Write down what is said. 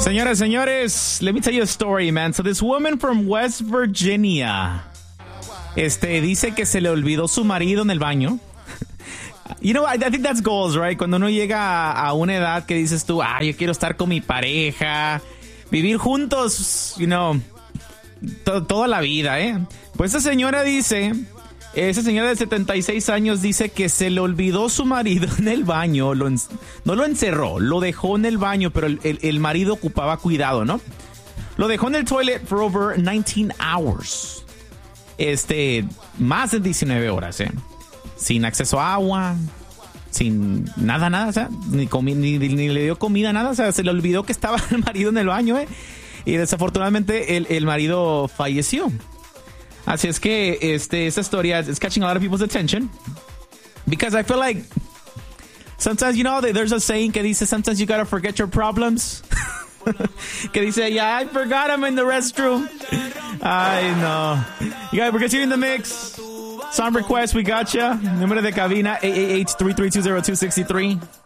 Señoras, señores, let me tell you a story, man. So this woman from West Virginia, dice que se le olvidó su marido en el baño. You know, I think that's goals, right? Cuando uno llega a una edad que dices tú, yo quiero estar con mi pareja, vivir juntos, you know, toda la vida, ¿eh? Pues esa señora de 76 años dice que se le olvidó su marido en el baño. No lo encerró, lo dejó en el baño, pero el marido ocupaba cuidado, ¿no? Lo dejó en el toilet for over 19 hours. Más de 19 horas, ¿eh? Sin acceso a agua, sin nada, o sea, ni le dio comida, nada, o sea, se le olvidó que estaba el marido en el baño, ¿eh? Y desafortunadamente el marido falleció. Así es que esta historia is catching a lot of people's attention because I feel like sometimes, you know, there's a saying que dice sometimes you gotta forget your problems. Que dice, yeah, I forgot I'm in the restroom. Ay, no. You guys, we're getting in the mix. Song request, we gotcha. Número de cabina 888-332-0263.